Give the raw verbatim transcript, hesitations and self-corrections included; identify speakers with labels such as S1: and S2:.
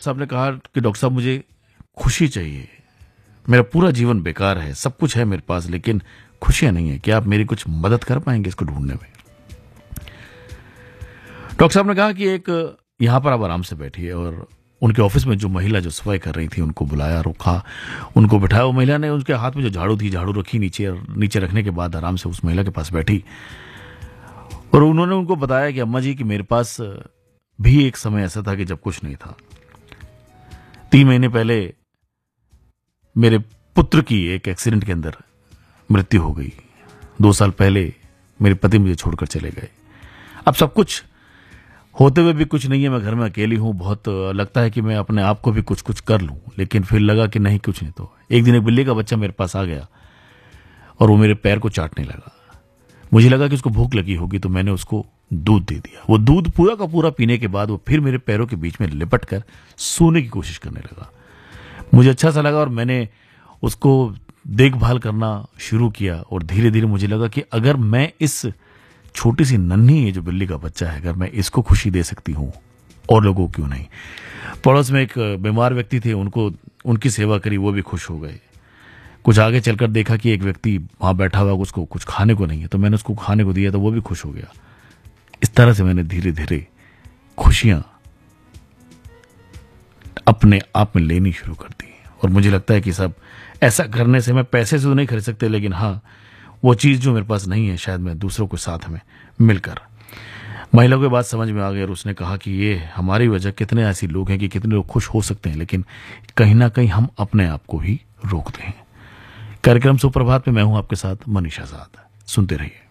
S1: साहब ने कहा कि डॉक्टर साहब मुझे खुशी चाहिए, मेरा पूरा जीवन बेकार है, सब कुछ है मेरे पास लेकिन खुशियां नहीं है, क्या आप मेरी कुछ मदद कर पाएंगे इसको ढूंढने में? डॉक्टर साहब ने कहा कि एक यहां पर आप आराम से बैठिए, और उनके ऑफिस में जो महिला जो सफाई कर रही थी उनको बुलाया, रोका, उनको बिठाया। वो महिला ने उनके हाथ में जो झाड़ू थी झाड़ू रखी नीचे, और नीचे रखने के बाद आराम से उस महिला के पास बैठी, और उन्होंने उनको बताया कि अम्मा जी कि मेरे पास भी एक समय ऐसा था कि जब कुछ नहीं था। तीन महीने पहले मेरे पुत्र की एक एक्सीडेंट के अंदर मृत्यु हो गई। दो साल पहले मेरे पति मुझे छोड़कर चले गए। अब सब कुछ होते हुए भी कुछ नहीं है, मैं घर में अकेली हूं, बहुत लगता है कि मैं अपने आप को भी कुछ कुछ कर लूं, लेकिन फिर लगा कि नहीं, कुछ नहीं। तो एक दिन एक बिल्ली का बच्चा मेरे पास आ गया और वो मेरे पैर को चाटने लगा। मुझे लगा कि उसको भूख लगी होगी, तो मैंने उसको दूध दे दिया। वो दूध पूरा का पूरा पीने के बाद वो फिर मेरे पैरों के बीच में लिपट कर सोने की कोशिश करने लगा। मुझे अच्छा सा लगा और मैंने उसको देखभाल करना शुरू किया, और धीरे धीरे मुझे लगा कि अगर मैं इस छोटी सी नन्ही ये जो बिल्ली का बच्चा है, अगर मैं इसको खुशी दे सकती हूँ, और लोगों क्यों नहीं। पड़ोस में एक बीमार व्यक्ति थे, उनको उनकी सेवा करी, वो भी खुश हो गए। कुछ आगे चलकर देखा कि एक व्यक्ति वहां बैठा हुआ, उसको कुछ खाने को नहीं है, तो मैंने उसको खाने को दिया, तो वो भी खुश हो गया। इस तरह से मैंने धीरे धीरे खुशियां अपने आप में लेनी शुरू कर दी। और मुझे लगता है कि सब ऐसा करने से, मैं पैसे से तो नहीं खरीद सकते, लेकिन हाँ, वो चीज जो मेरे पास नहीं है, शायद मैं दूसरों के साथ में मिलकर। महिला को बात समझ में आ गई और उसने कहा कि ये हमारी वजह कितने ऐसे लोग हैं कि कितने लोग खुश हो सकते हैं, लेकिन कहीं ना कहीं हम अपने आप को ही रोकते हैं। कार्यक्रम सुप्रभात में मैं हूं आपके साथ मनीष आजाद। सुनते रहिए।